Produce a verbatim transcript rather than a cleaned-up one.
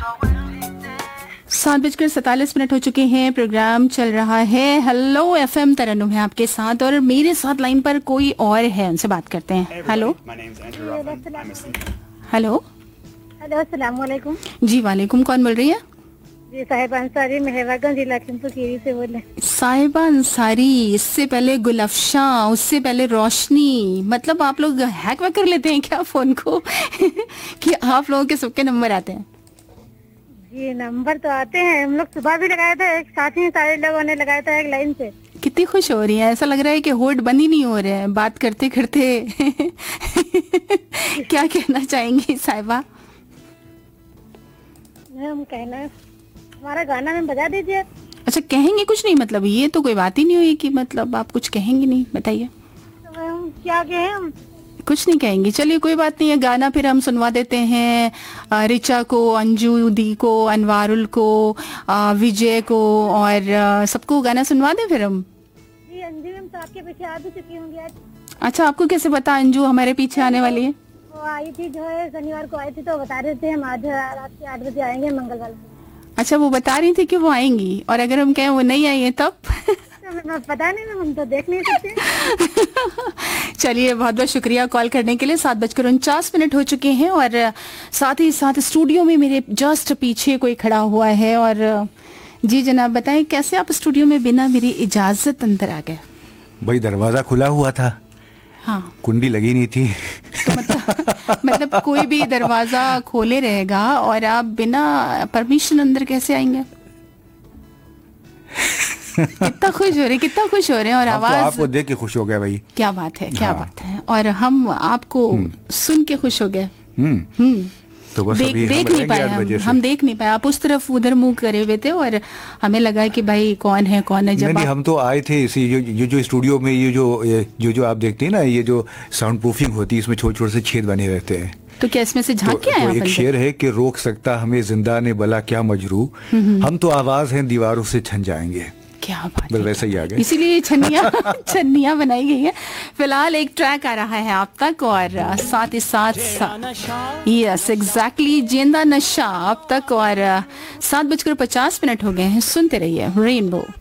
सात बजकर सैतालीस मिनट हो चुके हैं। प्रोग्राम चल रहा है हेलो एफएम तरन्नुम है आपके साथ और मेरे साथ लाइन पर कोई और है, उनसे बात करते हैं। हेलो हेलो हेलो अस्सलाम वालेकुम। जी वालेकुम, कौन बोल रही है? जी साहिबा अंसारी मेहरबागंज जिला लखीमपुर खीरी से बोल रहे। साहिबा अंसारी, इससे पहले गुलफशा, उससे पहले रोशनी। मतलब आप लोग हैक वैक कर लेते हैं क्या फोन को? कि आप लोगों के सबके नंबर आते हैं? जी नंबर तो आते हैं, हम लोग सुबह भी लगाए थे, एक साथ ही सारे लोगों ने लगाया था एक लाइन से। कितनी खुश हो रही है, ऐसा लग रहा है कि होल्ड बंद ही नहीं हो रहे हैं बात करते करते। क्या कहना चाहेंगी साहिबा? हम कहना हमारा गाना में बजा दीजिए। अच्छा कहेंगे कुछ नहीं, मतलब ये तो कोई बात ही नहीं हुई कि मतलब आप कुछ कहेंगे नहीं, बताइए। तो हम क्या कहें, हम कुछ नहीं कहेंगे, चलिए कोई बात नहीं है। गाना फिर हम सुनवा देते हैं अ, रिचा को, अंजू दी को, अनवारुल को, अ, विजय को और अ, सबको गाना सुनवा दें फिर हम। जी अंजू हम तो आपके पीछे आ भी चुकी होंगी आज। अच्छा आपको कैसे पता अंजू हमारे पीछे आने वाली है? वो आई थी जो है शनिवार को आई थी, तो बता रहे थे हम आज रात के आठ बजे आएंगे मंगलवार को। अच्छा वो बता रही थी कि वो आएंगी, और अगर हम कहें वो नहीं आई है तब? तो पता नहीं, हम तो देख नहीं सकते। चलिए बहुत बहुत शुक्रिया कॉल करने के लिए। सात बजकर उनचास मिनट हो चुके हैं और साथ ही साथ स्टूडियो में मेरे जस्ट पीछे कोई खड़ा हुआ है। और जी जनाब बताएं, कैसे आप स्टूडियो में बिना मेरी इजाजत अंदर आ गए? भाई दरवाजा खुला हुआ था, हाँ कुंडी लगी नहीं थी। तो मतलब मतलब कोई भी दरवाजा खोले रहेगा और आप बिना परमिशन अंदर कैसे आएंगे? कितना खुश हो रहे कितना खुश हो रहे हैं। और हम तो आवाज आपको देख के खुश हो गया भाई। क्या बात है, क्या हाँ। बात है। और हम आपको सुन के खुश हो गए। हम्म हम्म तो बस देख अभी देख हम नहीं पाए, आठ हम, बजे से। हम देख नहीं पाए, आप उस तरफ उधर मुंह करे हुए थे और हमें लगा कि भाई कौन है कौन है। नहीं जब नहीं, आप हम तो आए थे इसी जो ये जो स्टूडियो में ये जो ये जो जो आप देखते हैं ना, ये जो साउंड प्रूफिंग होती है, इसमें छोटे छोटे से छेद बने रहते हैं। तो क्या इसमें से तो, झांक के आए तो आप एक अंदर? शेर है कि रोक सकता हमें जिंदा ने भला क्या मजरू, हम तो आवाज हैं दीवारों से छन जाएंगे। क्या बात बस है, वैसे ही आ गए। इसीलिए छन्निया छन्निया बनाई गई है। फिलहाल एक ट्रैक आ रहा है आप तक और साथ ही साथ यस एग्जैक्टली जिंदा नशा आप तक। और सात बजकर पचास मिनट हो गए हैं, सुनते रहिए रेनबो।